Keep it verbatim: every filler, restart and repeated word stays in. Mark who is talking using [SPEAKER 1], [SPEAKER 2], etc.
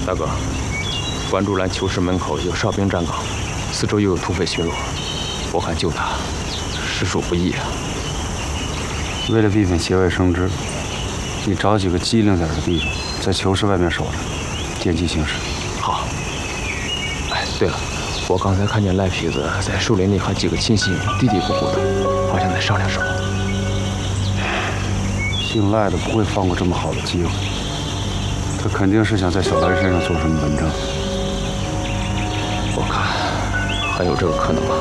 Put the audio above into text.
[SPEAKER 1] 大哥，关竹兰囚室门口有哨兵站岗，四周又有土匪巡逻，我看救他实属不易啊。
[SPEAKER 2] 为了避免节外生枝，你找几个机灵点的地方，在囚室外面守着，见机行事。
[SPEAKER 1] 好。哎，对了，我刚才看见赖痞子在树林里和几个亲信嘀嘀咕咕的，好像在商量什么。
[SPEAKER 2] 姓赖的不会放过这么好的机会，他肯定是想在小兰身上做什么文章。
[SPEAKER 1] 我看还有这个可能吧。